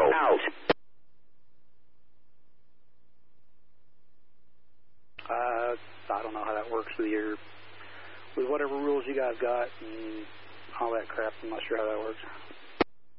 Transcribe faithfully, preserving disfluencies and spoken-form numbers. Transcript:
Out. Uh, I don't know how that works with your, with whatever rules you guys got and all that crap. I'm not sure how that works.